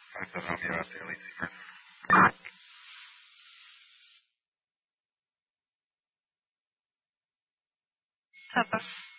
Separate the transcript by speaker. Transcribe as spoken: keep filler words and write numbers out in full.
Speaker 1: I said Romeo at the Elite Secret.
Speaker 2: Papa.